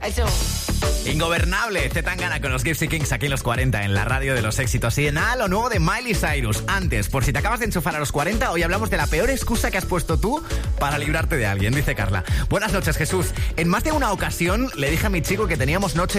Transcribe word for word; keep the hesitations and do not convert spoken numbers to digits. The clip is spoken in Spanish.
Eso. Ingobernable, Zetangana con los Gypsy Kings aquí en los cuarenta, en la radio de los éxitos. Y nada, lo nuevo de Miley Cyrus. Antes, por si te acabas de enchufar a los cuarenta, hoy hablamos de la peor excusa que has puesto tú para librarte de alguien, dice Carla. Buenas noches, Jesús. En más de una ocasión le dije a mi chico que teníamos noche